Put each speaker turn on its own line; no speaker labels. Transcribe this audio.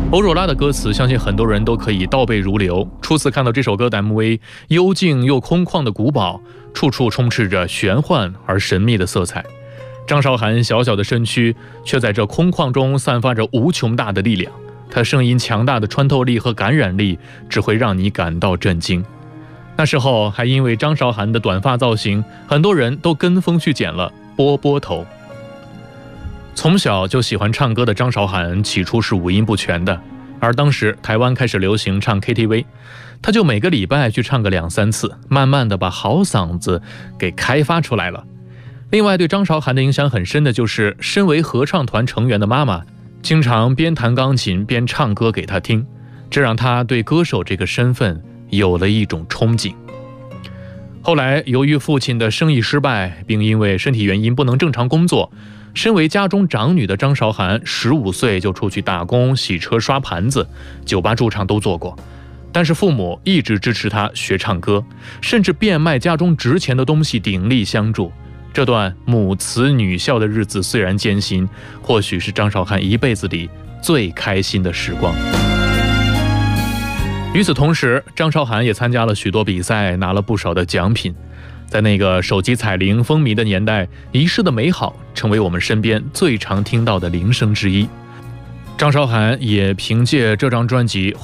欧若拉的歌词，相信很多人都可以倒背如流。初次看到这首歌的 MV， 幽静又空旷的古堡，处处充斥着玄幻而神秘的色彩。张韶涵小小的身躯，却在这空旷中散发着无穷大的力量。她声音强大的穿透力和感染力，只会让你感到震惊。那时候还因为张韶涵的短发造型，很多人都跟风去剪了波波头。从小就喜欢唱歌的张韶涵，起初是五音不全的，而当时台湾开始流行唱 KTV， 她就每个礼拜去唱个2-3次，慢慢的把好嗓子给开发出来了。另外对张韶涵的影响很深的就是身为合唱团成员的妈妈，经常边弹钢琴边唱歌给她听，这让她对歌手这个身份有了一种憧憬。后来由于父亲的生意失败，并因为身体原因不能正常工作，身为家中长女的张韶涵15岁就出去打工，洗车刷盘子，酒吧驻唱都做过。但是父母一直支持她学唱歌，甚至变卖家中值钱的东西鼎力相助。这段母慈女孝的日子虽然艰辛，或许是张韶涵一辈子里最开心的时光。与此同时，张韶涵也参加了许多比赛，拿了不少的奖品。在那个手机彩铃风靡的年代，遗失的美好成为我们身边最常听到的铃声之一。张韶涵也凭借这张专辑